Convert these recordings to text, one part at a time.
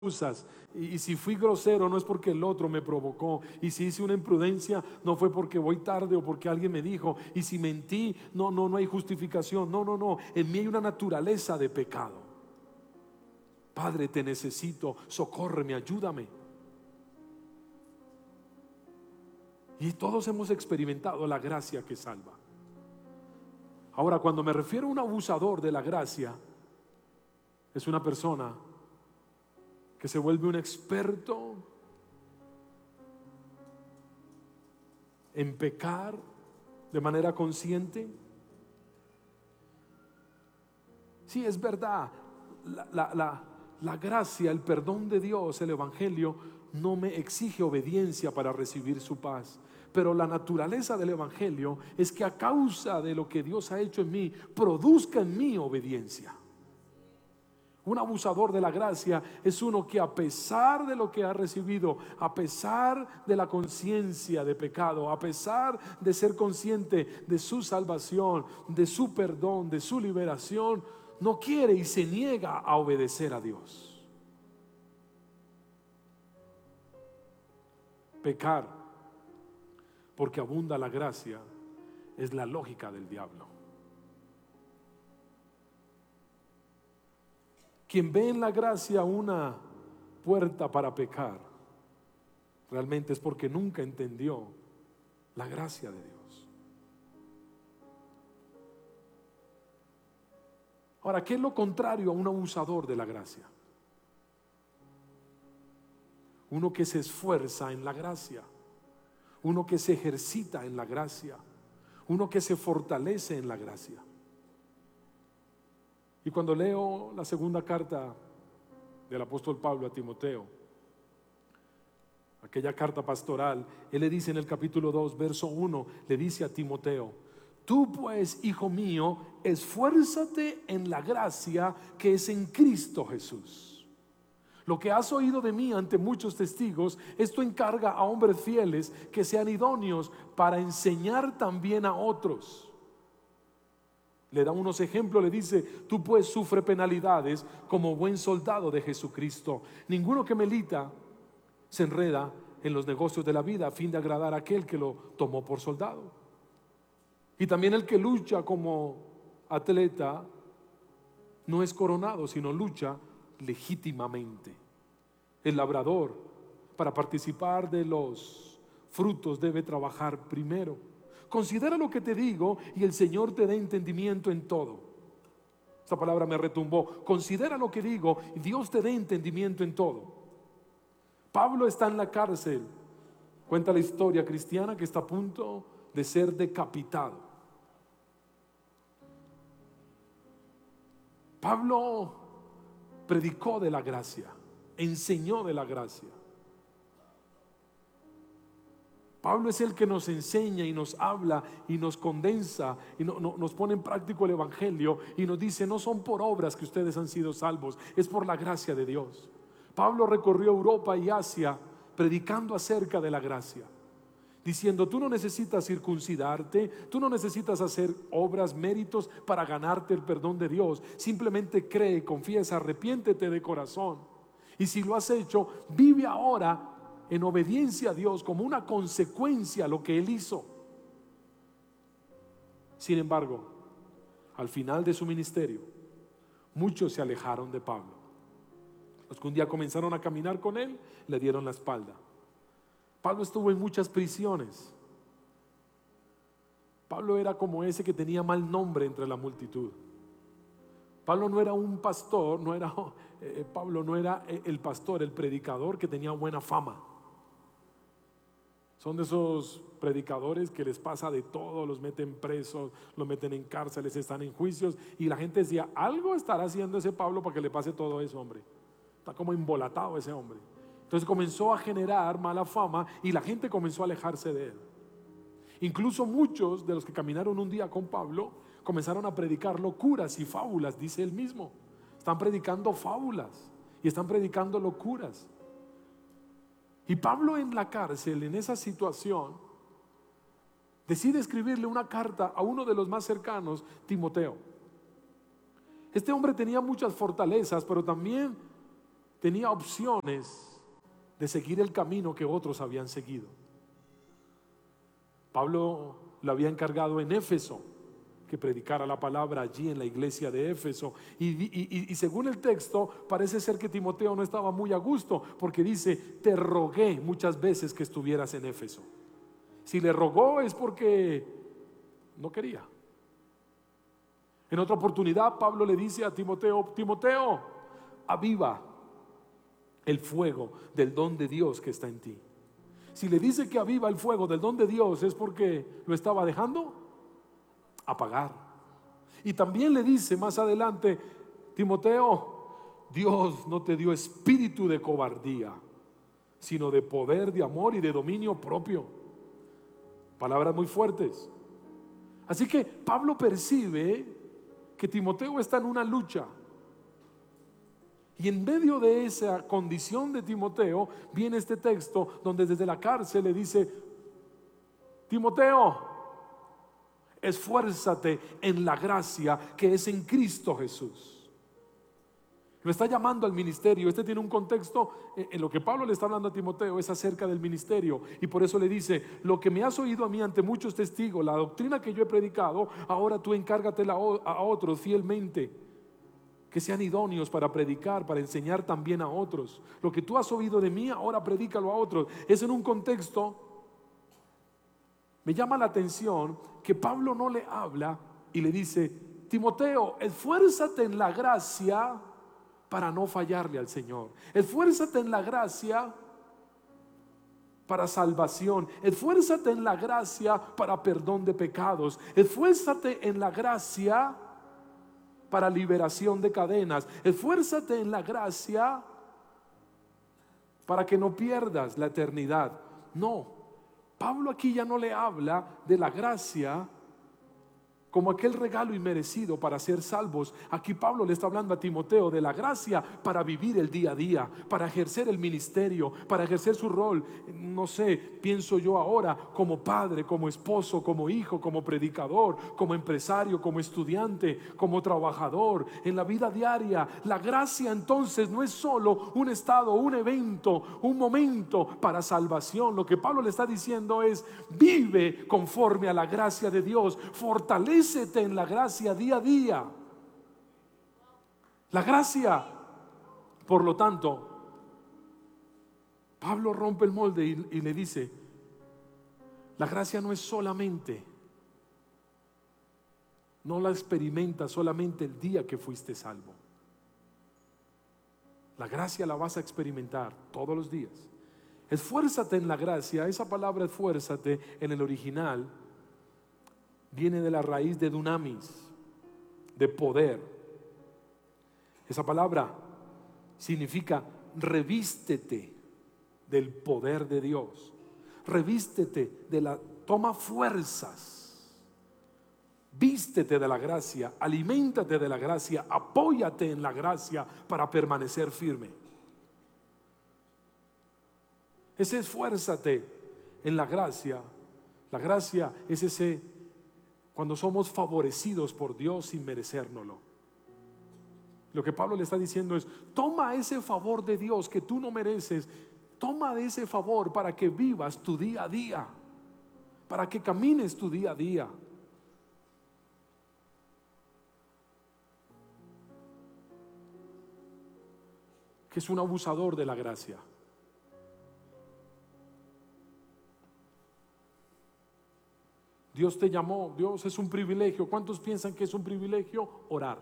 excusas. Y si fui grosero no es porque el otro me provocó. Y si hice una imprudencia no fue porque voy tarde o porque alguien me dijo. Y si mentí, no hay justificación. No. En mí hay una naturaleza de pecado. Padre, te necesito, socórreme, ayúdame. Y todos hemos experimentado la gracia que salva. Ahora, cuando me refiero a un abusador de la gracia, es una persona que se vuelve un experto en pecar de manera consciente. Sí, es verdad, la gracia, el perdón de Dios, el evangelio no me exige obediencia para recibir su paz. Pero la naturaleza del evangelio es que a causa de lo que Dios ha hecho en mí, produzca en mí obediencia. Un abusador de la gracia es uno que, a pesar de lo que ha recibido, a pesar de la conciencia de pecado, a pesar de ser consciente de su salvación, de su perdón, de su liberación, no quiere y se niega a obedecer a Dios. Pecar porque abunda la gracia es la lógica del diablo. Quien ve en la gracia una puerta para pecar, realmente es porque nunca entendió la gracia de Dios. Ahora, ¿qué es lo contrario a un abusador de la gracia? Uno que se esfuerza en la gracia, uno que se ejercita en la gracia, uno que se fortalece en la gracia. Y cuando leo la segunda carta del apóstol Pablo a Timoteo, aquella carta pastoral, él le dice en el capítulo 2, verso 1, le dice a Timoteo: tú pues, hijo mío, esfuérzate en la gracia que es en Cristo Jesús. Lo que has oído de mí ante muchos testigos, esto encarga a hombres fieles que sean idóneos para enseñar también a otros. Le da unos ejemplos, le dice: tú pues sufre penalidades como buen soldado de Jesucristo. Ninguno que milita se enreda en los negocios de la vida a fin de agradar a aquel que lo tomó por soldado. Y también el que lucha como atleta no es coronado, sino lucha legítimamente. El labrador, para participar de los frutos, debe trabajar primero. Considera lo que te digo y el Señor te dé entendimiento en todo. Esta palabra me retumbó. Considera lo que digo y Dios te dé entendimiento en todo. Pablo está en la cárcel. Cuenta la historia cristiana que está a punto de ser decapitado. Pablo predicó de la gracia, enseñó de la gracia. Pablo es el que nos enseña y nos habla y nos condensa y nos pone en práctico el evangelio y nos dice: no son por obras que ustedes han sido salvos, es por la gracia de Dios. Pablo recorrió Europa y Asia predicando acerca de la gracia, diciendo: tú no necesitas circuncidarte, tú no necesitas hacer obras, méritos para ganarte el perdón de Dios. Simplemente cree, confiesa, arrepiéntete de corazón. Y si lo has hecho, vive ahora en obediencia a Dios como una consecuencia a lo que Él hizo. Sin embargo, al final de su ministerio, muchos se alejaron de Pablo. Los que un día comenzaron a caminar con él, le dieron la espalda. Pablo estuvo en muchas prisiones. Pablo era como ese que tenía mal nombre entre la multitud. Pablo no era un pastor, Pablo no era el pastor, el predicador que tenía buena fama. Son de esos predicadores que les pasa de todo, los meten presos, los meten en cárceles, están en juicios, y la gente decía: algo estará haciendo ese Pablo para que le pase todo eso, hombre. Está como embolatado ese hombre. Entonces comenzó a generar mala fama y la gente comenzó a alejarse de él. Incluso muchos de los que caminaron un día con Pablo comenzaron a predicar locuras y fábulas, dice él mismo. Están predicando fábulas y están predicando locuras. Y Pablo, en la cárcel, en esa situación, decide escribirle una carta a uno de los más cercanos, Timoteo. Este hombre tenía muchas fortalezas, pero también tenía opciones de seguir el camino que otros habían seguido. Pablo le había encargado en Éfeso que predicara la palabra allí en la iglesia de Éfeso, y según el texto parece ser que Timoteo no estaba muy a gusto, porque dice: te rogué muchas veces que estuvieras en Éfeso. Si le rogó es porque no quería. En otra oportunidad Pablo le dice a Timoteo: Timoteo, aviva el fuego del don de Dios que está en ti. Si le dice que aviva el fuego del don de Dios, es porque lo estaba dejando apagar. Y también le dice más adelante: Timoteo, Dios no te dio espíritu de cobardía, sino de poder, de amor y de dominio propio. Palabras muy fuertes. Así que Pablo percibe que Timoteo está en una lucha, y en medio de esa condición de Timoteo viene este texto donde desde la cárcel le dice: Timoteo, esfuérzate en la gracia que es en Cristo Jesús. Lo está llamando al ministerio. Este tiene un contexto, en lo que Pablo le está hablando a Timoteo es acerca del ministerio, y por eso le dice: lo que me has oído a mí ante muchos testigos, la doctrina que yo he predicado, ahora tú encárgatela a otros fielmente, que sean idóneos para predicar, para enseñar también a otros. Lo que tú has oído de mí, ahora predícalo a otros. Es en un contexto. Me llama la atención que Pablo no le habla y le dice: Timoteo, esfuérzate en la gracia para no fallarle al Señor. Esfuérzate en la gracia para salvación. Esfuérzate en la gracia para perdón de pecados. Esfuérzate en la gracia para liberación de cadenas. Esfuérzate en la gracia para que no pierdas la eternidad. No, Pablo aquí ya no le habla de la gracia como aquel regalo inmerecido para ser salvos. Aquí Pablo le está hablando a Timoteo de la gracia para vivir el día a día, para ejercer el ministerio, para ejercer su rol. No sé, pienso yo ahora, como padre, como esposo, como hijo, como predicador, como empresario, como estudiante, como trabajador, en la vida diaria. La gracia entonces no es solo un estado, un evento, un momento para salvación. Lo que Pablo le está diciendo es: vive conforme a la gracia de Dios, fortalécete en la gracia día a día. La gracia, por lo tanto, Pablo rompe el molde y le dice: la gracia no es solamente, no la experimentas solamente el día que fuiste salvo. La gracia la vas a experimentar todos los días. Esfuérzate en la gracia. Esa palabra esfuérzate en el original viene de la raíz de dunamis, de poder. Esa palabra significa revístete del poder de Dios. Revístete toma fuerzas. Vístete de la gracia, aliméntate de la gracia, apóyate en la gracia para permanecer firme. Ese esfuérzate en la gracia. La gracia es ese cuando somos favorecidos por Dios sin merecérnoslo. Lo que Pablo le está diciendo es: toma ese favor de Dios que tú no mereces, toma de ese favor para que vivas tu día a día, para que camines tu día a día. Que es un abusador de la gracia. Dios te llamó, Dios es un privilegio. ¿Cuántos piensan que es un privilegio orar?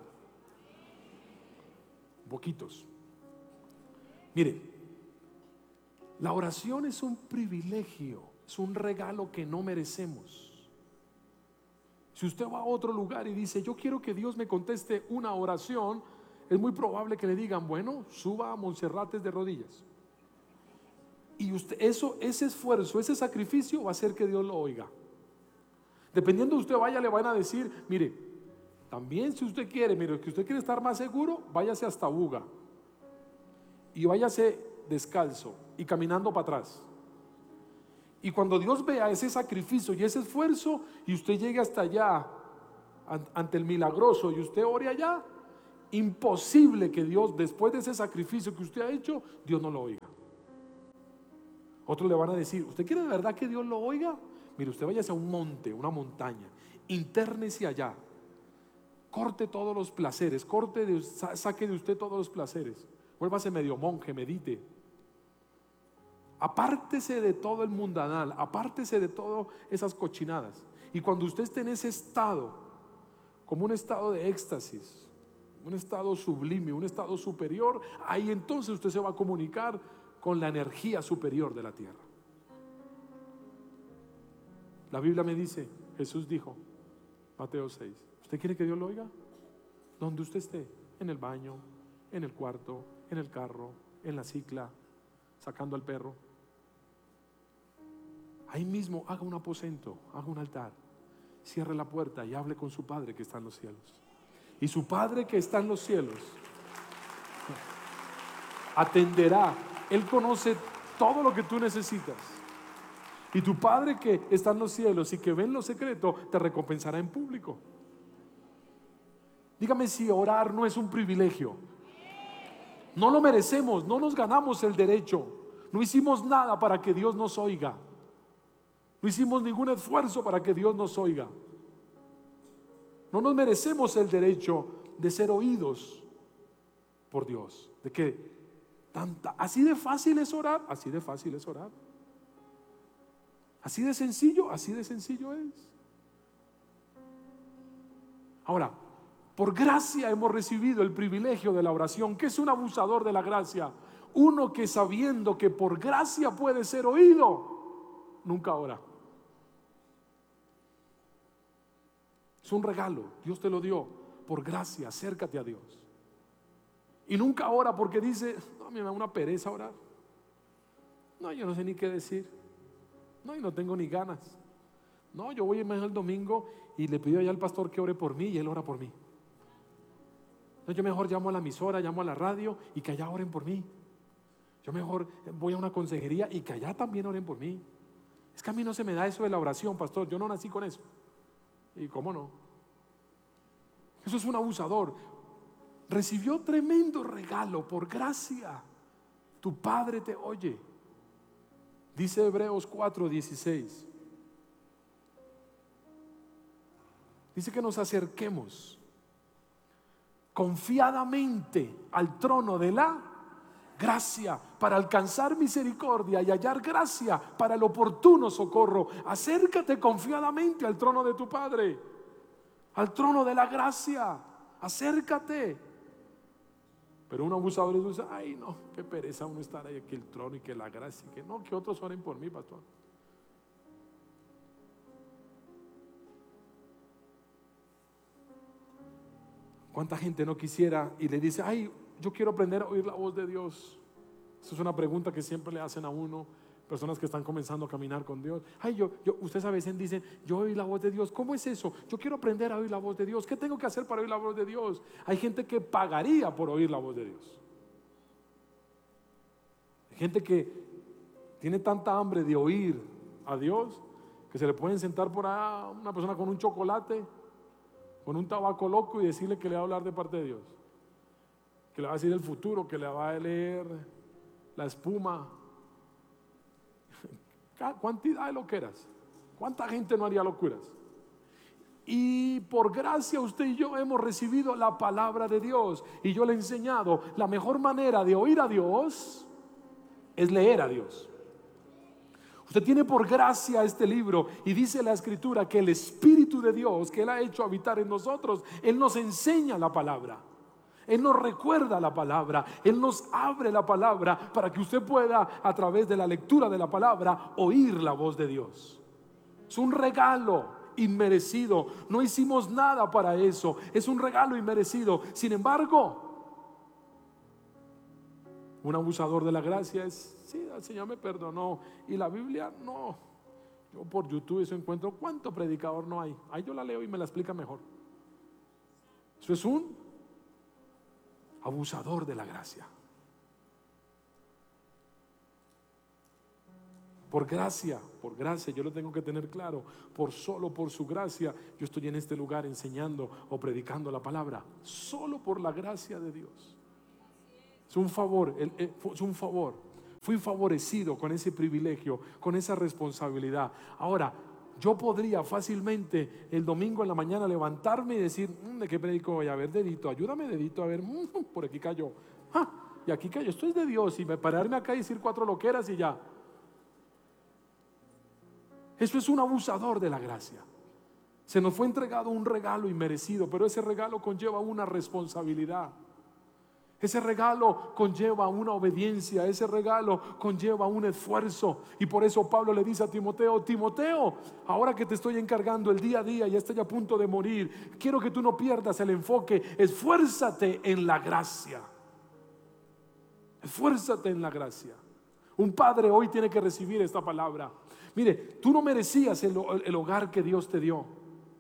Poquitos. Mire, la oración es un privilegio, es un regalo que no merecemos. Si usted va a otro lugar y dice: yo quiero que Dios me conteste una oración, es muy probable que le digan: bueno, suba a Monserrates de rodillas. Y usted, ese esfuerzo, ese sacrificio va a hacer que Dios lo oiga. Dependiendo de usted vaya, le van a decir: mire, también si usted quiere, mire, que usted quiere estar más seguro, váyase hasta Buga y váyase descalzo y caminando para atrás. Y cuando Dios vea ese sacrificio y ese esfuerzo, y usted llegue hasta allá ante el milagroso, y usted ore allá, imposible que Dios, después de ese sacrificio que usted ha hecho, Dios no lo oiga. Otros le van a decir: ¿usted quiere de verdad que Dios lo oiga? Mire, usted vaya a un monte, una montaña, intérnese allá, corte todos los placeres, saque de usted todos los placeres, vuélvase medio monje, medite, apártese de todo el mundanal, apártese de todas esas cochinadas. Y cuando usted esté en ese estado, como un estado de éxtasis, un estado sublime, un estado superior, ahí entonces usted se va a comunicar con la energía superior de la tierra. La Biblia me dice, Jesús dijo, Mateo 6, ¿usted quiere que Dios lo oiga? Donde usted esté, en el baño, en el cuarto, en el carro, en la cicla, sacando al perro, ahí mismo haga un aposento, haga un altar, cierre la puerta y hable con su Padre que está en los cielos. Y su Padre que está en los cielos atenderá. Él conoce todo lo que tú necesitas. Y tu Padre que está en los cielos y que ve en lo secreto, te recompensará en público. Dígame si orar no es un privilegio. No lo merecemos, no nos ganamos el derecho. No hicimos nada para que Dios nos oiga. No hicimos ningún esfuerzo para que Dios nos oiga. No nos merecemos el derecho de ser oídos por Dios. De que así de fácil es orar, así de fácil es orar. Así de sencillo es. Ahora, por gracia hemos recibido el privilegio de la oración. ¿Qué es un abusador de la gracia? Uno que, sabiendo que por gracia puede ser oído, nunca ora. Es un regalo, Dios te lo dio por gracia, acércate a Dios. Y nunca ora porque dice: no, me da una pereza orar. No, yo no sé ni qué decir. No, y no tengo ni ganas. No, yo voy mejor el domingo y le pido allá al pastor que ore por mí y él ora por mí. No, yo mejor llamo a la emisora, llamo a la radio y que allá oren por mí. Yo mejor voy a una consejería y que allá también oren por mí. Es que a mí no se me da eso de la oración, pastor. Yo no nací con eso. ¿Y cómo no? Eso es un abusador. Recibió tremendo regalo por gracia. Tu Padre te oye. Dice Hebreos 4:16. Dice que nos acerquemos confiadamente al trono de la gracia para alcanzar misericordia y hallar gracia para el oportuno socorro. Acércate confiadamente al trono de tu Padre, al trono de la gracia. Acércate. Pero un abusador dice: ay no, qué pereza uno estar ahí, aquí el trono y que la gracia, y que no, que otros oren por mí, pastor. ¿Cuánta gente no quisiera y le dice: ay, yo quiero aprender a oír la voz de Dios? Esa es una pregunta que siempre le hacen a uno, personas que están comenzando a caminar con Dios. Ay, ustedes a veces dicen: yo oí la voz de Dios. ¿Cómo es eso? Yo quiero aprender a oír la voz de Dios. ¿Qué tengo que hacer para oír la voz de Dios? Hay gente que pagaría por oír la voz de Dios. Hay gente que tiene tanta hambre de oír a Dios que se le pueden sentar por ahí una persona con un chocolate, con un tabaco loco, y decirle que le va a hablar de parte de Dios, que le va a decir el futuro, que le va a leer la espuma. Cantidad de loqueras. ¿Cuánta gente no haría locuras? Y por gracia usted y yo hemos recibido la palabra de Dios, y yo le he enseñado la mejor manera de oír a Dios es leer a Dios. Usted tiene por gracia este libro, y dice la Escritura que el Espíritu de Dios que Él ha hecho habitar en nosotros, Él nos enseña la palabra, Él nos recuerda la palabra, Él nos abre la palabra para que usted pueda, a través de la lectura de la palabra, oír la voz de Dios. Es un regalo inmerecido, no hicimos nada para eso, es un regalo inmerecido. Sin embargo, un abusador de la gracia es: sí, el Señor me perdonó. Y la Biblia no. Yo por YouTube eso encuentro cuánto predicador no hay. Ahí yo la leo y me la explica mejor. Eso es un abusador de la gracia. por gracia, yo lo tengo que tener claro, solo por su gracia, yo estoy en este lugar enseñando o predicando la palabra, solo por la gracia de Dios. Es un favor, es un favor. Fui favorecido con ese privilegio, con esa responsabilidad. Ahora, yo podría fácilmente el domingo en la mañana levantarme y decir, ¿de qué predico hoy? A ver, dedito, ayúdame, dedito, a ver, por aquí cayó. Y aquí cayó, esto es de Dios. Y me pararme acá y decir 4 loqueras y ya. Eso es un abusador de la gracia. Se nos fue entregado un regalo inmerecido, pero ese regalo conlleva una responsabilidad. Ese regalo conlleva una obediencia, ese regalo conlleva un esfuerzo. Y por eso Pablo le dice a Timoteo, Timoteo, ahora que te estoy encargando el día a día, ya estoy a punto de morir, quiero que tú no pierdas el enfoque, esfuérzate en la gracia. Esfuérzate en la gracia. Un padre hoy tiene que recibir esta palabra. Mire, tú no merecías el hogar que Dios te dio.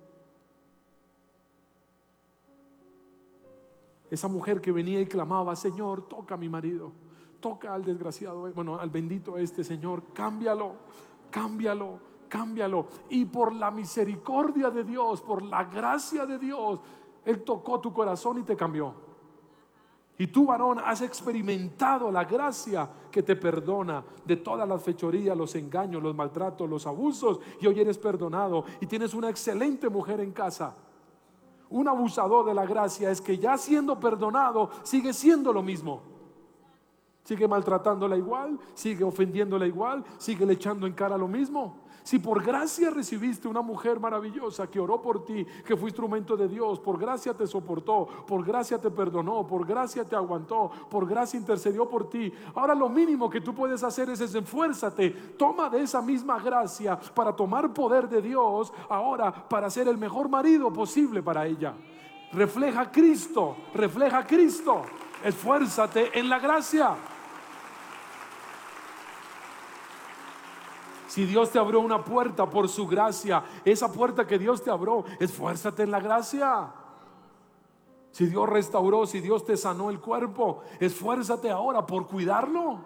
Esa mujer que venía y clamaba, Señor, toca a mi marido, toca al desgraciado, bueno, al bendito Señor, cámbialo, cámbialo, cámbialo. Y por la misericordia de Dios, por la gracia de Dios, Él tocó tu corazón y te cambió. Y tú, varón, has experimentado la gracia que te perdona de todas las fechorías, los engaños, los maltratos, los abusos, y hoy eres perdonado y tienes una excelente mujer en casa. Un abusador de la gracia es que ya siendo perdonado sigue siendo lo mismo. Sigue maltratándola igual, sigue ofendiéndola igual, sigue le echando en cara lo mismo. Si por gracia recibiste una mujer maravillosa que oró por ti, que fue instrumento de Dios, por gracia te soportó, por gracia te perdonó, por gracia te aguantó, por gracia intercedió por ti, ahora lo mínimo que tú puedes hacer es esfuérzate, toma de esa misma gracia para tomar poder de Dios ahora para ser el mejor marido posible para ella. Refleja a Cristo, refleja a Cristo. Esfuérzate en la gracia. Si Dios te abrió una puerta por su gracia, esa puerta que Dios te abrió, esfuérzate en la gracia. Si Dios restauró, si Dios te sanó el cuerpo, esfuérzate ahora por cuidarlo.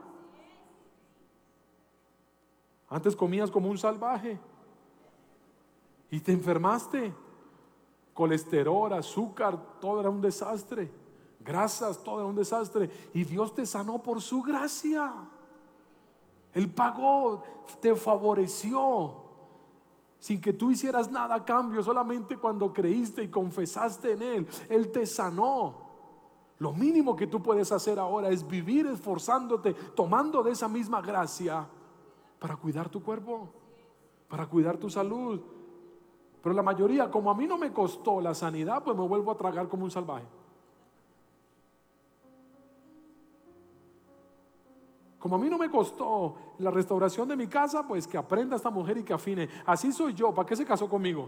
Antes comías como un salvaje y te enfermaste. Colesterol, azúcar, todo era un desastre. Grasas, todo era un desastre. Y Dios te sanó por su gracia. Él pagó, te favoreció sin que tú hicieras nada a cambio. Solamente cuando creíste y confesaste en Él, Él te sanó. Lo mínimo que tú puedes hacer ahora es vivir esforzándote, tomando de esa misma gracia para cuidar tu cuerpo, para cuidar tu salud. Pero la mayoría, como a mí no me costó la sanidad, pues me vuelvo a tragar como un salvaje. Como a mí no me costó la restauración de mi casa, pues que aprenda esta mujer y que afine. Así soy yo. ¿Para qué se casó conmigo?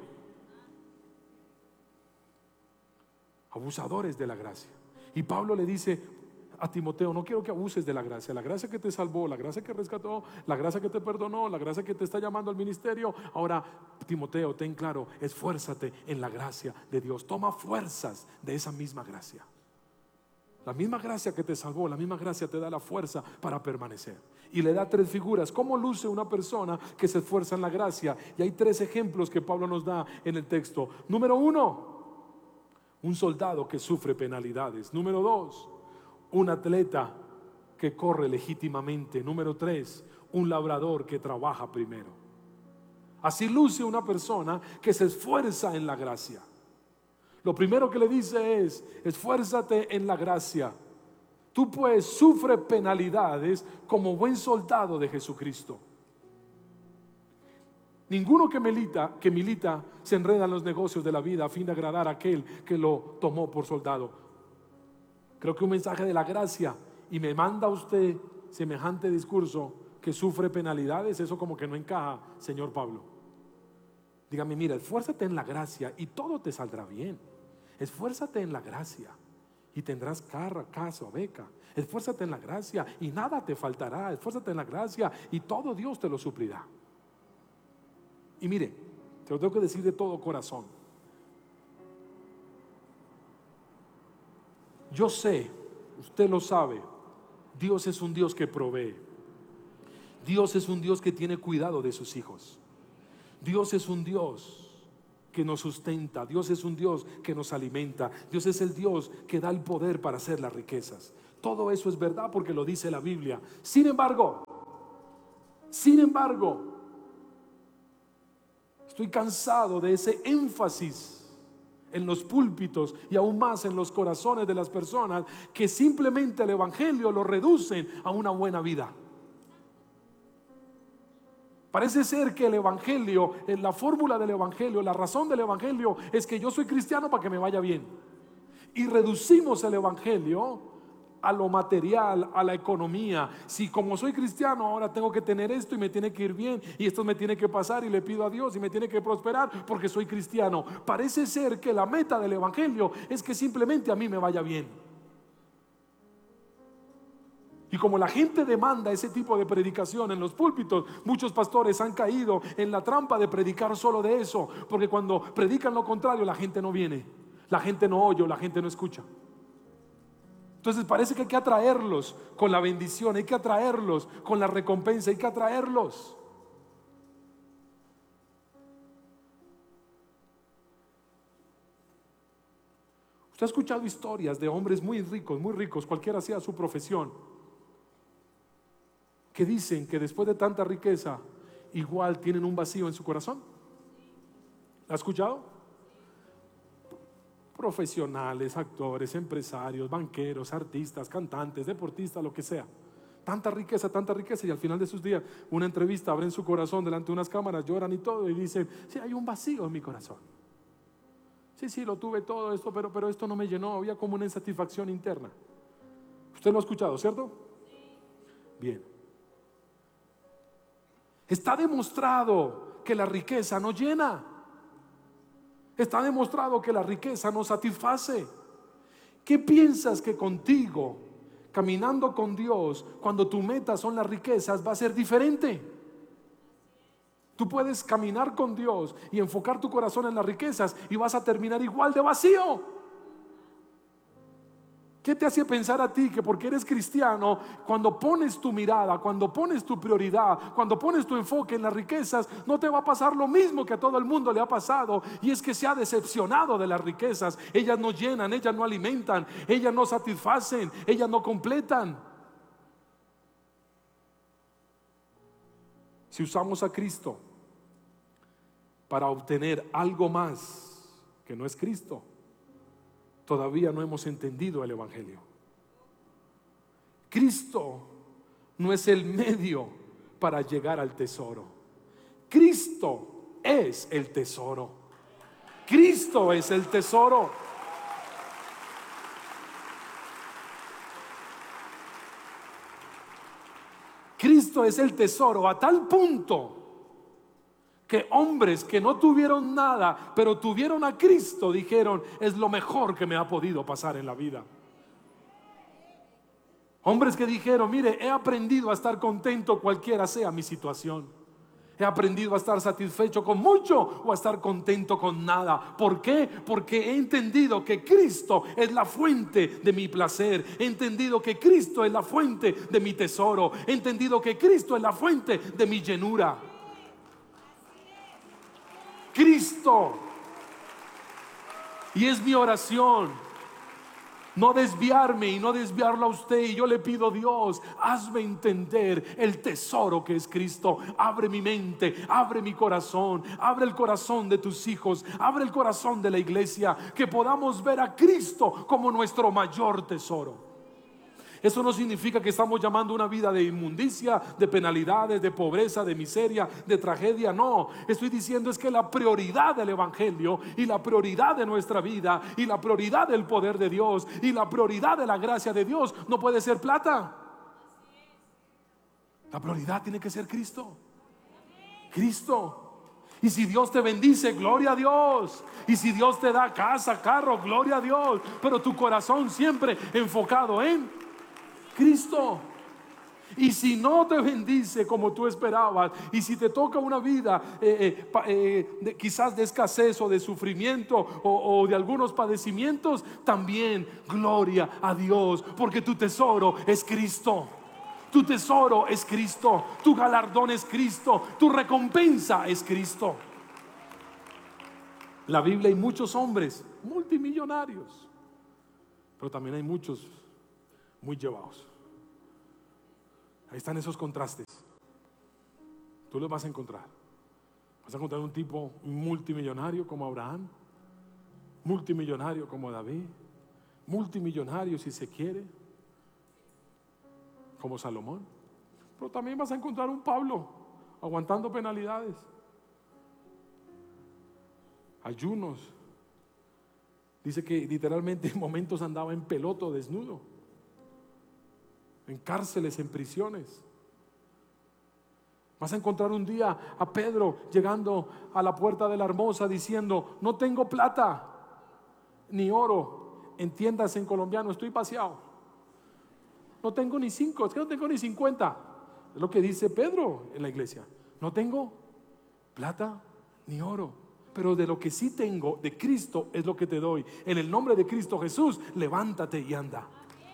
Abusadores de la gracia. Y Pablo le dice a Timoteo, no quiero que abuses de la gracia que te salvó, la gracia que rescató, la gracia que te perdonó, la gracia que te está llamando al ministerio. Ahora, Timoteo, ten claro, esfuérzate en la gracia de Dios. Toma fuerzas de esa misma gracia. La misma gracia que te salvó, la misma gracia te da la fuerza para permanecer. Y le da 3 figuras. ¿Cómo luce una persona que se esfuerza en la gracia? Y hay 3 ejemplos que Pablo nos da en el texto. Número 1, un soldado que sufre penalidades. Número 2, un atleta que corre legítimamente. Número 3, un labrador que trabaja primero. Así luce una persona que se esfuerza en la gracia. Lo primero que le dice es, esfuérzate en la gracia. Tú pues sufre penalidades como buen soldado de Jesucristo. Ninguno que milita se enreda en los negocios de la vida a fin de agradar a aquel que lo tomó por soldado. Creo que un mensaje de la gracia y me manda usted semejante discurso que sufre penalidades, eso como que no encaja, señor Pablo. Dígame, mira, esfuérzate en la gracia y todo te saldrá bien. Esfuérzate en la gracia y tendrás casa o beca. Esfuérzate en la gracia y nada te faltará. Esfuérzate en la gracia y todo Dios te lo suplirá. Y mire, te lo tengo que decir de todo corazón. Yo sé, usted lo sabe, Dios es un Dios que provee. Dios es un Dios que tiene cuidado de sus hijos. Dios es un Dios que nos sustenta. Dios es un Dios que nos alimenta. Dios es el Dios que da el poder para hacer las riquezas. Todo eso es verdad porque lo dice la Biblia. Sin embargo, estoy cansado de ese énfasis en los púlpitos y aún más en los corazones de las personas que simplemente el evangelio lo reducen a una buena vida. Parece ser que el evangelio, la fórmula del evangelio, la razón del evangelio es que yo soy cristiano para que me vaya bien. Y reducimos el evangelio a lo material, a la economía. Si como soy cristiano ahora tengo que tener esto y me tiene que ir bien y esto me tiene que pasar y le pido a Dios y me tiene que prosperar porque soy cristiano. Parece ser que la meta del evangelio es que simplemente a mí me vaya bien. Y como la gente demanda ese tipo de predicación en los púlpitos, muchos pastores han caído en la trampa de predicar solo de eso, porque cuando predican lo contrario la gente no viene, la gente no oye, la gente no escucha. Entonces parece que hay que atraerlos con la bendición, hay que atraerlos con la recompensa, hay que atraerlos. Usted ha escuchado historias de hombres muy ricos, cualquiera sea su profesión, que dicen que después de tanta riqueza igual tienen un vacío en su corazón. ¿La ha escuchado? Profesionales, actores, empresarios, banqueros, artistas, cantantes, deportistas, lo que sea. Tanta riqueza y al final de sus días, una entrevista, abren su corazón delante de unas cámaras, lloran y todo y dicen: sí, hay un vacío en mi corazón. Sí, lo tuve todo esto, pero esto no me llenó, había como una insatisfacción interna. Usted lo ha escuchado, ¿cierto? Bien. Está demostrado que la riqueza no llena. Está demostrado que la riqueza no satisface. ¿Qué piensas que contigo, caminando con Dios, cuando tu meta son las riquezas, va a ser diferente? Tú puedes caminar con Dios y enfocar tu corazón en las riquezas y vas a terminar igual de vacío. ¿Qué te hace pensar a ti que porque eres cristiano, cuando pones tu mirada, cuando pones tu prioridad, cuando pones tu enfoque en las riquezas, no te va a pasar lo mismo que a todo el mundo le ha pasado? Y es que se ha decepcionado de las riquezas. Ellas no llenan, ellas no alimentan, ellas no satisfacen, ellas no completan. Si usamos a Cristo para obtener algo más que no es Cristo, todavía no hemos entendido el evangelio. Cristo no es el medio para llegar al tesoro. Cristo es el tesoro. Cristo es el tesoro. Cristo es el tesoro a tal punto que hombres que no tuvieron nada, pero tuvieron a Cristo, dijeron: es lo mejor que me ha podido pasar en la vida. Hombres que dijeron: mire, he aprendido a estar contento cualquiera sea mi situación. He aprendido a estar satisfecho con mucho o a estar contento con nada. ¿Por qué? Porque he entendido que Cristo es la fuente de mi placer. He entendido que Cristo es la fuente de mi tesoro. He entendido que Cristo es la fuente de mi llenura. Cristo. Y es mi oración no desviarme y no desviarlo a usted. Y yo le pido: Dios, hazme entender el tesoro que es Cristo. Abre mi mente, abre mi corazón, abre el corazón de tus hijos, abre el corazón de la iglesia, que podamos ver a Cristo como nuestro mayor tesoro. Eso no significa que estamos llamando una vida de inmundicia, de penalidades, de pobreza, de miseria, de tragedia. No, estoy diciendo es que la prioridad del evangelio y la prioridad de nuestra vida y la prioridad del poder de Dios y la prioridad de la gracia de Dios no puede ser plata. La prioridad tiene que ser Cristo. Cristo. Y si Dios te bendice, gloria a Dios. Y si Dios te da casa, carro, gloria a Dios. Pero tu corazón siempre enfocado en Cristo. Y si no te bendice como tú esperabas, y si te toca una vida quizás de escasez o de sufrimiento o de algunos padecimientos, también gloria a Dios, porque tu tesoro es Cristo. Tu tesoro es Cristo, tu galardón es Cristo, tu recompensa es Cristo. En la Biblia hay muchos hombres multimillonarios, pero también hay muchos muy llevados. Ahí están esos contrastes. Tú los vas a encontrar. Vas a encontrar un tipo multimillonario como Abraham, multimillonario como David, multimillonario si se quiere, como Salomón. Pero también vas a encontrar un Pablo aguantando penalidades, ayunos. Dice que literalmente en momentos andaba en peloto, desnudo, en cárceles, en prisiones. Vas a encontrar un día a Pedro llegando a la puerta de la Hermosa diciendo: no tengo plata ni oro, entiéndase en colombiano, estoy paseado, no tengo ni 5, es que no tengo ni 50. Es lo que dice Pedro en la iglesia: no tengo plata ni oro, pero de lo que sí tengo de Cristo es lo que te doy. En el nombre de Cristo Jesús, levántate y anda.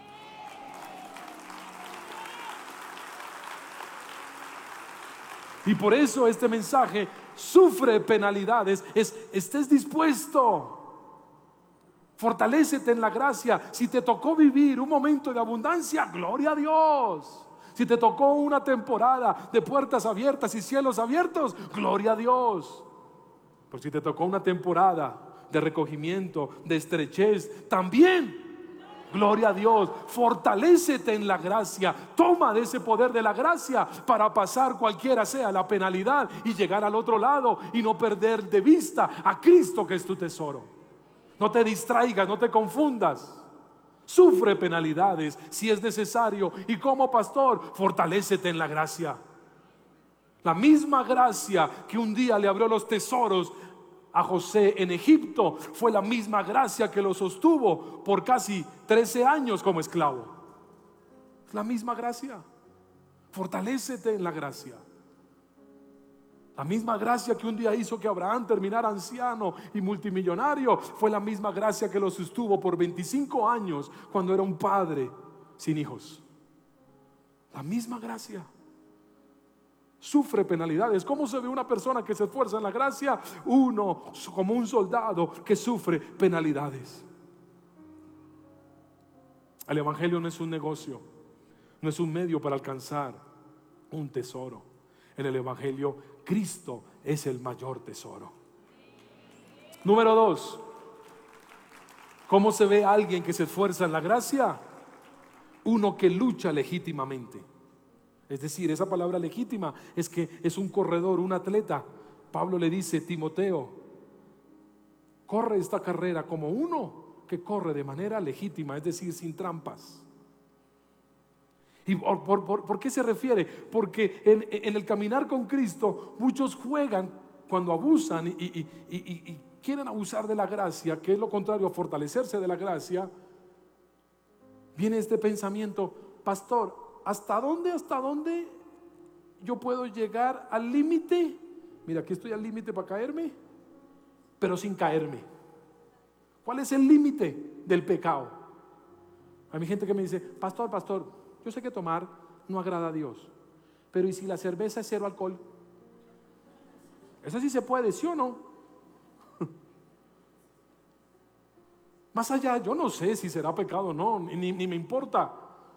Y por eso este mensaje sufre penalidades. Estés dispuesto. Fortalécete en la gracia. Si te tocó vivir un momento de abundancia, gloria a Dios. Si te tocó una temporada de puertas abiertas y cielos abiertos, gloria a Dios. Pero si te tocó una temporada de recogimiento, de estrechez, también gloria a Dios. Fortalécete en la gracia. Toma de ese poder de la gracia para pasar cualquiera sea la penalidad y llegar al otro lado y no perder de vista a Cristo, que es tu tesoro. No te distraigas, no te confundas. Sufre penalidades si es necesario, y como pastor, fortalécete en la gracia. La misma gracia que un día le abrió los tesoros a José en Egipto fue la misma gracia que lo sostuvo por casi 13 años como esclavo. Es la misma gracia. Fortalécete en la gracia. La misma gracia que un día hizo que Abraham terminara anciano y multimillonario fue la misma gracia que lo sostuvo por 25 años cuando era un padre sin hijos. La misma gracia. Sufre penalidades. ¿Cómo se ve una persona que se esfuerza en la gracia? Uno como un soldado que sufre penalidades. El evangelio no es un negocio, no es un medio para alcanzar un tesoro. En el evangelio, Cristo es el mayor tesoro. Número 2, ¿cómo se ve a alguien que se esfuerza en la gracia? Uno que lucha legítimamente. Es decir, esa palabra legítima es que es un corredor, un atleta. Pablo le dice: Timoteo, corre esta carrera como uno que corre de manera legítima, es decir, sin trampas. ¿Y por qué se refiere? Porque en el caminar con Cristo muchos juegan cuando abusan y quieren abusar de la gracia, que es lo contrario a fortalecerse de la gracia. Viene este pensamiento: pastor, ¿hasta dónde yo puedo llegar al límite? Mira, aquí estoy al límite para caerme, pero sin caerme. ¿Cuál es el límite del pecado? Hay gente que me dice: pastor, yo sé que tomar no agrada a Dios, pero ¿y si la cerveza es 0 alcohol? Eso sí se puede, ¿sí o no? Más allá, yo no sé si será pecado o no, ni me importa.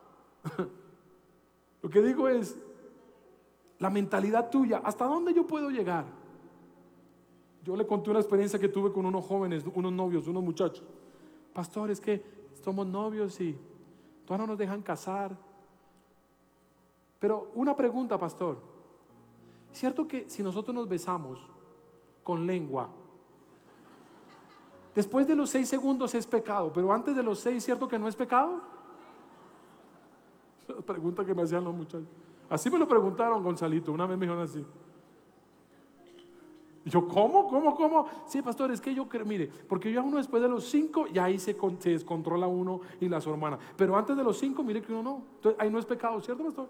Lo que digo es la mentalidad tuya. ¿Hasta dónde yo puedo llegar? Yo le conté una experiencia que tuve con unos jóvenes, unos novios, unos muchachos. Pastor, es que somos novios y todavía no nos dejan casar. Pero una pregunta, pastor: ¿cierto que si nosotros nos besamos con lengua, después de los 6 segundos es pecado, pero antes de los 6, ¿cierto que no es pecado? La pregunta que me hacían los muchachos. Así me lo preguntaron, Gonzalito. Una vez me dijeron así. Y yo, ¿cómo? Sí, pastor, es que yo creo, mire, porque yo a uno después de los 5, ya ahí se descontrola uno y las hormonas. Pero antes de los 5, mire que uno no. Entonces ahí no es pecado, ¿cierto, pastor?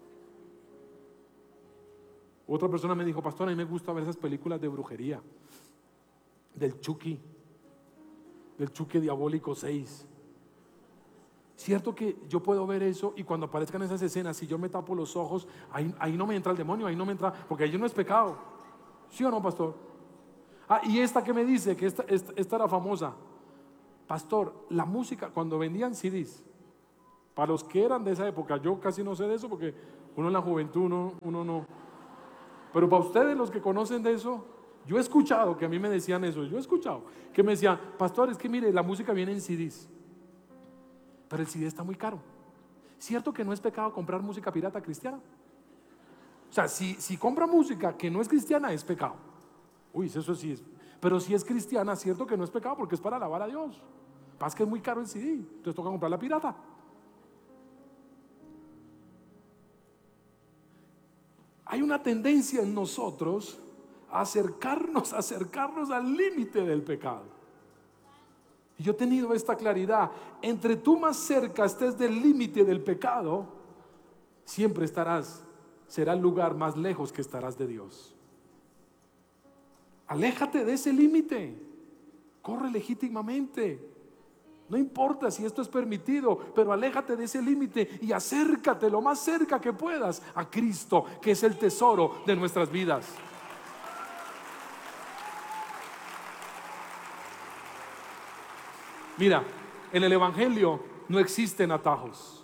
Otra persona me dijo: pastor, a mí me gusta ver esas películas de brujería, del Chucky diabólico 6. Cierto que yo puedo ver eso, y cuando aparezcan esas escenas, si yo me tapo los ojos, ahí no me entra el demonio, ahí no me entra, porque ahí no es pecado. ¿Sí o no, pastor? Y esta que me dice, que esta era famosa. Pastor, la música, cuando vendían CDs, para los que eran de esa época, yo casi no sé de eso, porque uno en la juventud, uno no. Pero para ustedes, los que conocen de eso, yo he escuchado que a mí me decían eso. Yo he escuchado que me decían, pastor, es que mire, la música viene en CDs, pero el CD está muy caro. ¿Cierto que no es pecado comprar música pirata cristiana? O sea, si compra música que no es cristiana, es pecado. Uy, eso sí es. Pero si es cristiana, cierto que no es pecado, porque es para alabar a Dios. Pasa que es muy caro el CD, entonces toca comprar la pirata. Hay una tendencia en nosotros a acercarnos al límite del pecado. Y yo he tenido esta claridad: entre tú más cerca estés del límite del pecado, siempre será el lugar más lejos que estarás de Dios. Aléjate de ese límite, corre legítimamente. No importa si esto es permitido, pero aléjate de ese límite y acércate lo más cerca que puedas a Cristo, que es el tesoro de nuestras vidas. Mira, en el Evangelio no existen atajos.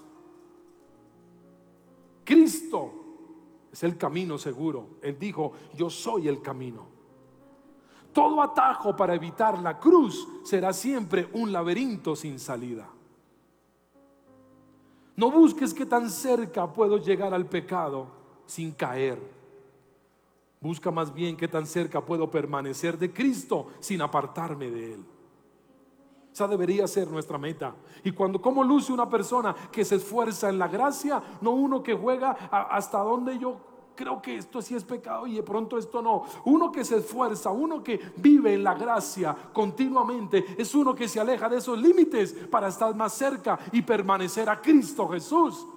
Cristo es el camino seguro. Él dijo, yo soy el camino. Todo atajo para evitar la cruz será siempre un laberinto sin salida. No busques qué tan cerca puedo llegar al pecado sin caer. Busca más bien qué tan cerca puedo permanecer de Cristo sin apartarme de Él. Esa debería ser nuestra meta. Y cómo luce una persona que se esfuerza en la gracia, no uno que juega hasta donde yo creo que esto sí es pecado y de pronto esto no. Uno que se esfuerza, uno que vive en la gracia continuamente, es uno que se aleja de esos límites para estar más cerca y permanecer a Cristo Jesús.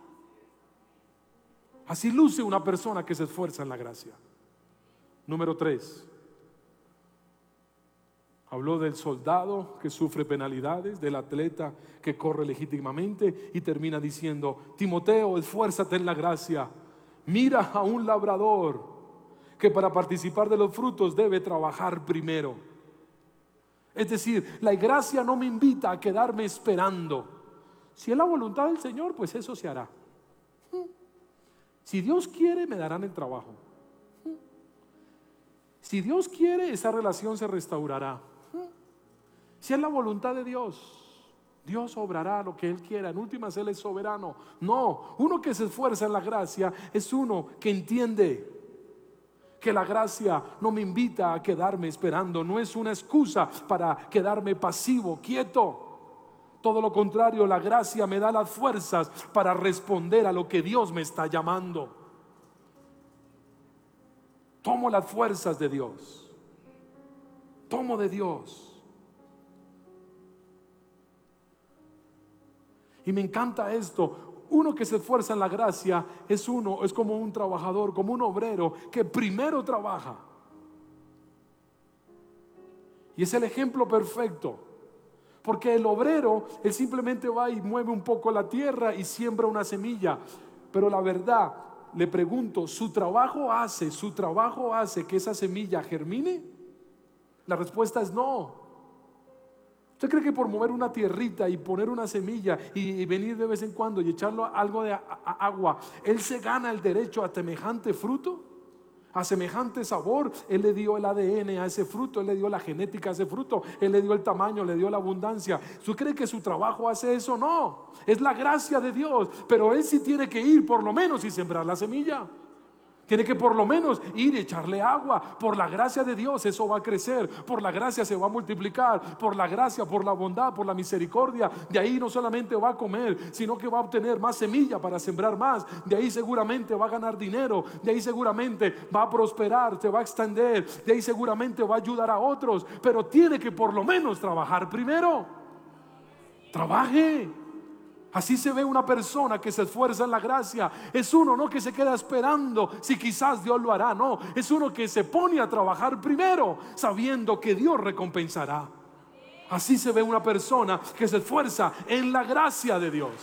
Así luce una persona que se esfuerza en la gracia. Número 3. Habló del soldado que sufre penalidades, del atleta que corre legítimamente, y termina diciendo, Timoteo, esfuérzate en la gracia. Mira a un labrador que para participar de los frutos debe trabajar primero. Es decir, la gracia no me invita a quedarme esperando. Si es la voluntad del Señor, pues eso se hará. Si Dios quiere, me darán el trabajo. Si Dios quiere, esa relación se restaurará. Si es la voluntad de Dios, Dios obrará lo que Él quiera. En últimas, Él es soberano. No, uno que se esfuerza en la gracia es uno que entiende que la gracia no me invita a quedarme esperando. No es una excusa para quedarme pasivo, quieto. Todo lo contrario, la gracia me da las fuerzas para responder a lo que Dios me está llamando. Tomo las fuerzas de Dios. Tomo de Dios. Y me encanta esto. Uno que se esfuerza en la gracia es como un trabajador, como un obrero que primero trabaja. Y es el ejemplo perfecto. Porque el obrero, él simplemente va y mueve un poco la tierra y siembra una semilla. Pero la verdad, le pregunto, ¿su trabajo hace que esa semilla germine? La respuesta es no. ¿Usted cree que por mover una tierrita y poner una semilla y venir de vez en cuando y echarlo algo de agua, él se gana el derecho a semejante fruto, a semejante sabor? Él le dio el ADN a ese fruto, él le dio la genética a ese fruto, él le dio el tamaño, le dio la abundancia. ¿Usted cree que su trabajo hace eso? No, es la gracia de Dios. Pero él sí tiene que ir por lo menos y sembrar la semilla. Tiene que por lo menos ir y echarle agua. Por la gracia de Dios eso va a crecer. Por la gracia se va a multiplicar. Por la gracia, por la bondad, por la misericordia. De ahí no solamente va a comer, sino que va a obtener más semilla para sembrar más. De ahí seguramente va a ganar dinero. De ahí seguramente va a prosperar, se va a extender. De ahí seguramente va a ayudar a otros. Pero tiene que por lo menos trabajar primero. Trabaje. Así se ve una persona que se esfuerza en la gracia. Es uno no que se queda esperando si quizás Dios lo hará. No, es uno que se pone a trabajar primero, sabiendo que Dios recompensará. Así se ve una persona que se esfuerza en la gracia de Dios.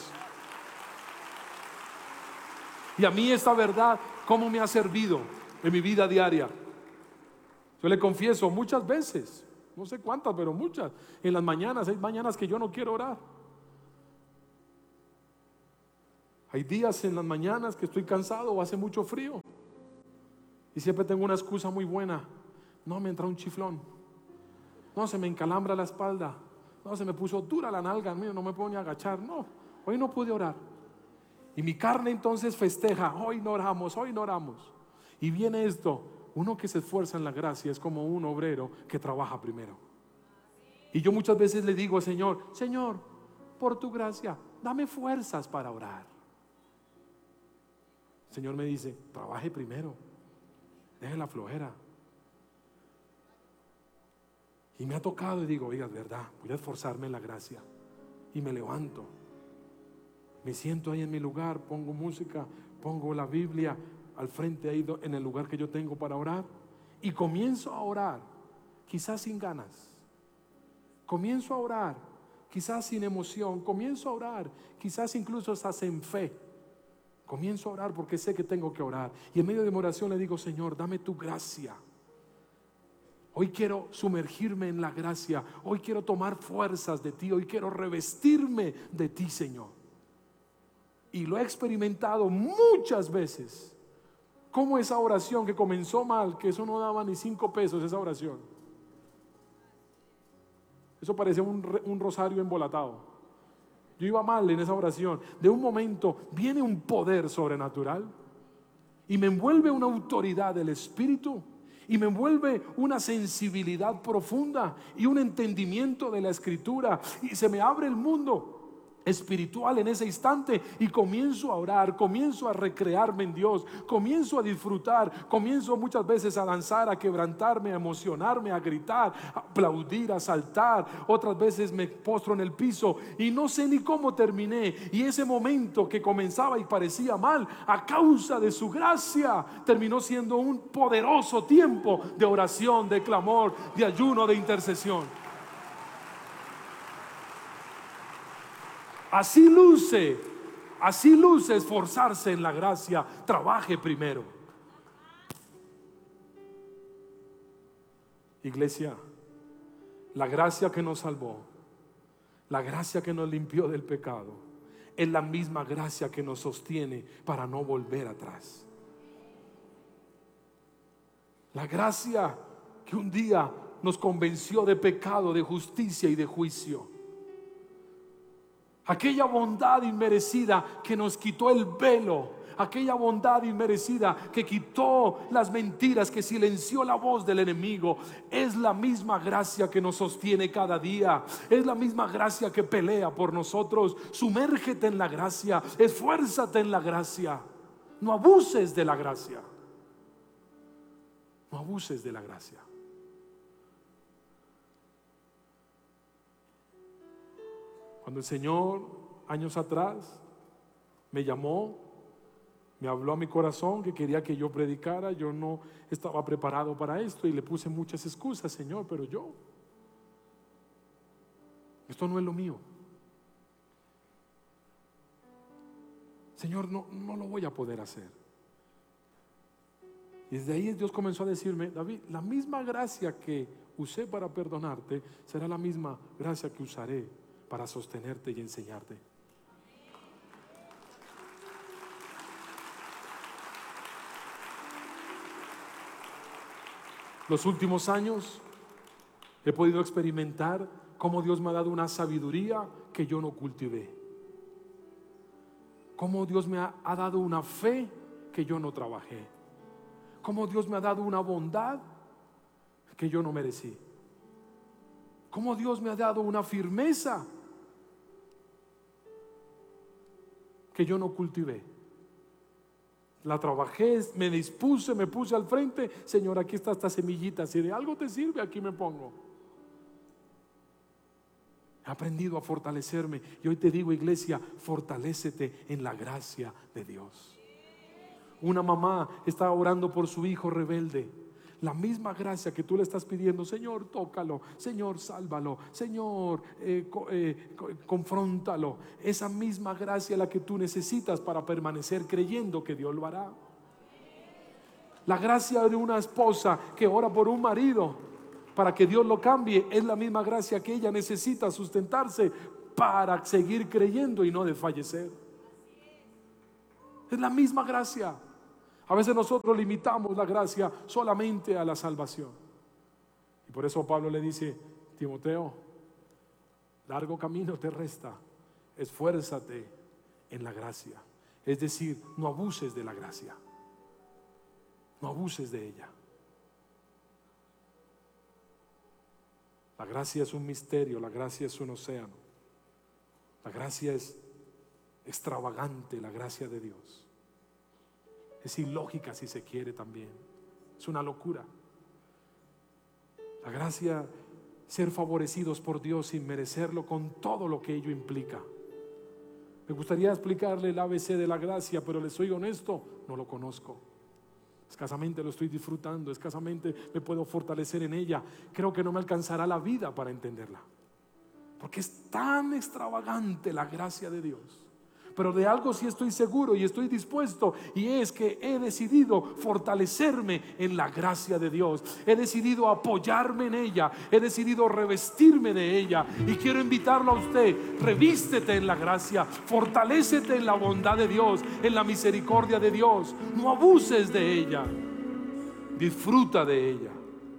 Y a mí esta verdad, ¿cómo me ha servido en mi vida diaria? Yo le confieso muchas veces, no sé cuántas, pero muchas, en las mañanas, hay mañanas que yo no quiero orar. Hay días en las mañanas que estoy cansado o hace mucho frío. Y siempre tengo una excusa muy buena. No, me entra un chiflón. No, se me encalambra la espalda. No, se me puso dura la nalga. Mira, no me puedo ni agachar. No, hoy no pude orar. Y mi carne entonces festeja. Hoy no oramos, hoy no oramos. Y viene esto. Uno que se esfuerza en la gracia es como un obrero que trabaja primero. Y yo muchas veces le digo al Señor: Señor, por tu gracia, dame fuerzas para orar. El Señor me dice: trabaje primero, deje la flojera. Y me ha tocado y digo: oiga, es verdad, voy a esforzarme en la gracia. Y me levanto, me siento ahí en mi lugar, pongo música, pongo la Biblia al frente ahí en el lugar que yo tengo para orar, y comienzo a orar, quizás sin ganas. Comienzo a orar, quizás sin emoción. Comienzo a orar, quizás incluso hasta sin fe. Comienzo a orar porque sé que tengo que orar. Y en medio de mi oración le digo: Señor, dame tu gracia. Hoy quiero sumergirme en la gracia. Hoy quiero tomar fuerzas de ti. Hoy quiero revestirme de ti, Señor. Y lo he experimentado muchas veces. Como esa oración que comenzó mal, que eso no daba ni 5 pesos, esa oración. Eso parecía un rosario embolatado. Yo iba mal en esa oración. De un momento viene un poder sobrenatural y me envuelve una autoridad del Espíritu, y me envuelve una sensibilidad profunda y un entendimiento de la Escritura, y se me abre el mundo espiritual en ese instante, y comienzo a orar, comienzo a recrearme en Dios, comienzo a disfrutar, comienzo muchas veces a danzar, a quebrantarme, a emocionarme, a gritar, a aplaudir, a saltar. Otras veces me postro en el piso y no sé ni cómo terminé, y ese momento que comenzaba y parecía mal, a causa de su gracia, terminó siendo un poderoso tiempo de oración, de clamor, de ayuno, de intercesión. Así luce esforzarse en la gracia. Trabaje primero. Iglesia, la gracia que nos salvó, la gracia que nos limpió del pecado, es la misma gracia que nos sostiene para no volver atrás. La gracia que un día nos convenció de pecado, de justicia y de juicio. Aquella bondad inmerecida que nos quitó el velo, aquella bondad inmerecida que quitó las mentiras, que silenció la voz del enemigo, es la misma gracia que nos sostiene cada día. Es la misma gracia que pelea por nosotros. Sumérgete en la gracia, esfuérzate en la gracia. No abuses de la gracia. No abuses de la gracia. Cuando el Señor, años atrás, me llamó, me habló a mi corazón que quería que yo predicara, yo no estaba preparado para esto y le puse muchas excusas: Señor, pero esto no es lo mío. Señor, no lo voy a poder hacer. Y desde ahí Dios comenzó a decirme: David, la misma gracia que usé para perdonarte será la misma gracia que usaré para sostenerte y enseñarte. Los últimos años he podido experimentar cómo Dios me ha dado una sabiduría que yo no cultivé, cómo Dios me ha dado una fe que yo no trabajé, cómo Dios me ha dado una bondad que yo no merecí, cómo Dios me ha dado una firmeza que yo no cultivé. La trabajé, me dispuse, me puse al frente. Señor, aquí está esta semillita, si de algo te sirve, aquí me pongo. He aprendido a fortalecerme, y hoy te digo, iglesia, fortalécete en la gracia de Dios. Una mamá está orando por su hijo rebelde. la misma gracia que tú le estás pidiendo, Señor, tócalo, Señor, sálvalo, Señor, confróntalo, esa misma gracia la que tú necesitas para permanecer creyendo que Dios lo hará. La gracia de una esposa que ora por un marido para que Dios lo cambie es la misma gracia que ella necesita sustentarse para seguir creyendo y no desfallecer. Es la misma gracia. A veces nosotros limitamos la gracia solamente a la salvación. Y por eso Pablo le dice: Timoteo, largo camino te resta, esfuérzate en la gracia. Es decir, no abuses de la gracia. No abuses de ella. La gracia es un misterio, la gracia es un océano. La gracia es extravagante, la gracia de Dios. Es ilógica si se quiere también. Es una locura. La gracia, ser favorecidos por Dios sin merecerlo, con todo lo que ello implica. Me gustaría explicarle el ABC de la gracia, pero les soy honesto, no lo conozco. Escasamente lo estoy disfrutando, escasamente me puedo fortalecer en ella. Creo que no me alcanzará la vida para entenderla, porque es tan extravagante la gracia de Dios. Pero de algo sí estoy seguro y estoy dispuesto, y es que he decidido fortalecerme en la gracia de Dios. He decidido apoyarme en ella, he decidido revestirme de ella. Y quiero invitarlo a usted: revístete en la gracia, fortalécete en la bondad de Dios, en la misericordia de Dios. No abuses de ella, disfruta de ella.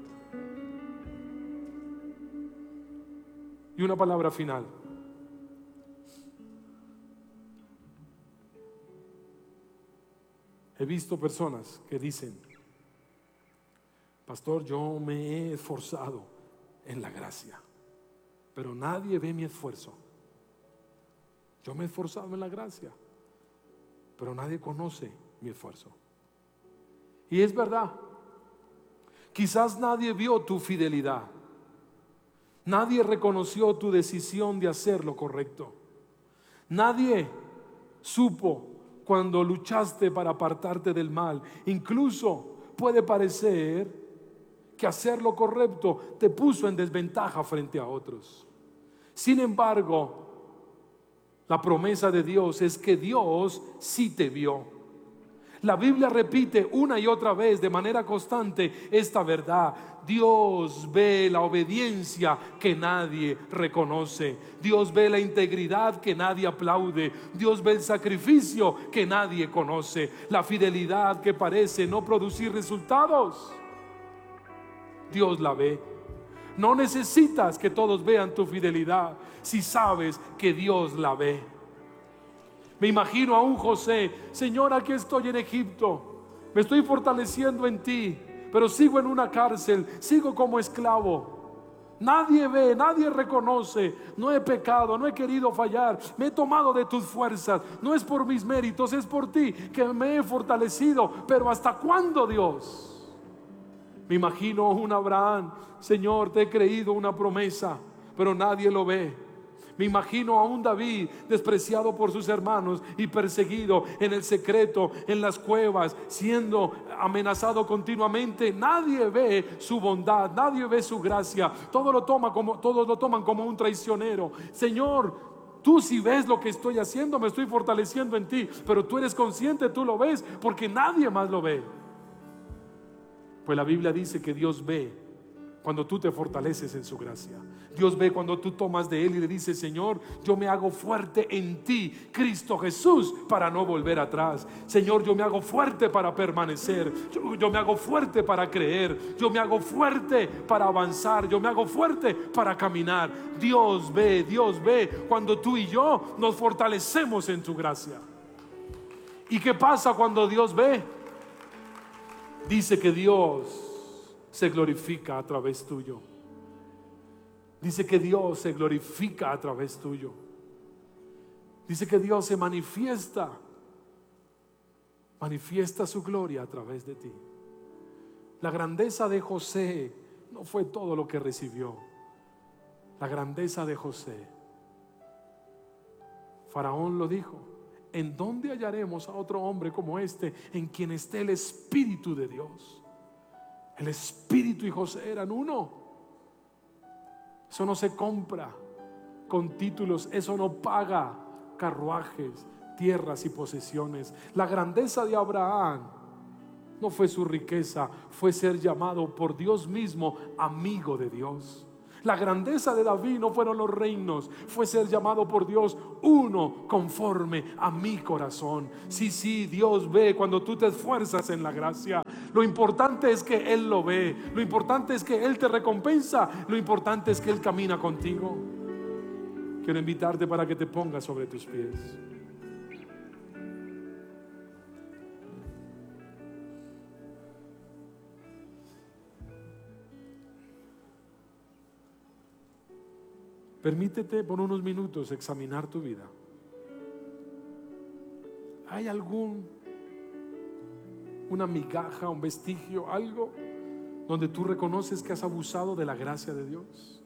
Y una palabra final. He visto personas que dicen: pastor, yo me he esforzado en la gracia, pero nadie ve mi esfuerzo. Yo me he esforzado en la gracia, pero nadie conoce mi esfuerzo. Y es verdad, quizás nadie vio tu fidelidad, nadie reconoció tu decisión de hacer lo correcto, nadie supo cuando luchaste para apartarte del mal. Incluso puede parecer que hacer lo correcto te puso en desventaja frente a otros. Sin embargo, la promesa de Dios es que Dios sí te vio. La Biblia repite una y otra vez de manera constante esta verdad: Dios ve la obediencia que nadie reconoce. Dios ve la integridad que nadie aplaude. Dios ve el sacrificio que nadie conoce. La fidelidad que parece no producir resultados, Dios la ve. No necesitas que todos vean tu fidelidad si sabes que Dios la ve. Me imagino a un José: Señor, aquí estoy en Egipto, me estoy fortaleciendo en ti, pero sigo en una cárcel, sigo como esclavo. Nadie ve, nadie reconoce. No he pecado, no he querido fallar, me he tomado de tus fuerzas. No es por mis méritos, es por ti que me he fortalecido. Pero ¿hasta cuándo, Dios? Me imagino a un Abraham: Señor, te he creído una promesa, pero nadie lo ve. Me imagino a un David despreciado por sus hermanos y perseguido en el secreto, en las cuevas, siendo amenazado continuamente. Nadie ve su bondad, nadie ve su gracia. Todos lo toman como un traicionero. Señor, tú sí ves lo que estoy haciendo, me estoy fortaleciendo en ti, pero tú eres consciente, tú lo ves, porque nadie más lo ve. Pues la Biblia dice que Dios ve cuando tú te fortaleces en su gracia. Dios ve cuando tú tomas de Él y le dices: Señor, yo me hago fuerte en ti, Cristo Jesús, para no volver atrás. Señor, yo me hago fuerte para permanecer. Yo me hago fuerte para creer. Yo me hago fuerte para avanzar. Yo me hago fuerte para caminar. Dios ve cuando tú y yo nos fortalecemos en su gracia. ¿Y qué pasa cuando Dios ve? Dice que Dios se glorifica a través tuyo. Dice que Dios se glorifica a través tuyo. Dice que Dios se manifiesta su gloria a través de ti. La grandeza de José no fue todo lo que recibió. La grandeza de José, Faraón lo dijo: ¿en dónde hallaremos a otro hombre como este, en quien esté el Espíritu de Dios? El Espíritu y José eran uno. Eso no se compra con títulos, eso no paga carruajes, tierras y posesiones. La grandeza de Abraham no fue su riqueza, fue ser llamado por Dios mismo amigo de Dios. La grandeza de David no fueron los reinos, fue ser llamado por Dios uno conforme a mi corazón. Sí, Dios ve cuando tú te esfuerzas en la gracia. Lo importante es que Él lo ve, lo importante es que Él te recompensa, lo importante es que Él camina contigo. Quiero invitarte para que te pongas sobre tus pies. Permítete por unos minutos examinar tu vida. ¿Hay una migaja, un vestigio, algo donde tú reconoces que has abusado de la gracia de Dios?